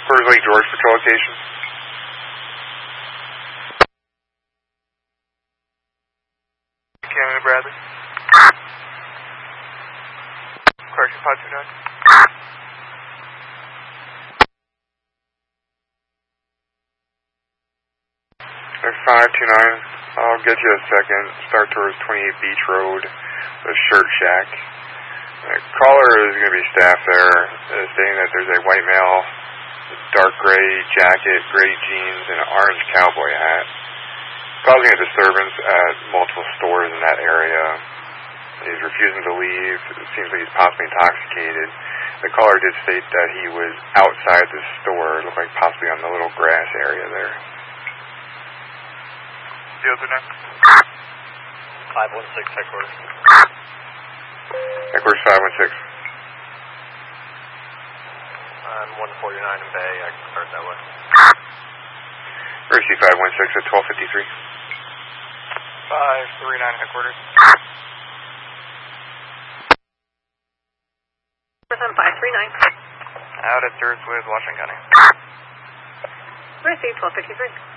Where's Lake George patrol location? Canyon Bradley. Correction 529. There's 529. I'll get you a second. Start towards 28 Beach Road, the Shirt Shack. The caller is going to be staffed there, stating that there's a white male, dark gray jacket, gray jeans, and an orange cowboy hat, causing a disturbance at multiple stores in that area. He's refusing to leave. It seems like he's possibly intoxicated. The caller did state that he was outside the store. It looked like possibly on the little grass area there. Fields are next. 516 headquarters. Headquarters 516. I'm 149 in Bay. I can start that way. Receive 516 at 1253. 539 headquarters. 539. Out at Thirds with Washington County. Receive 1253.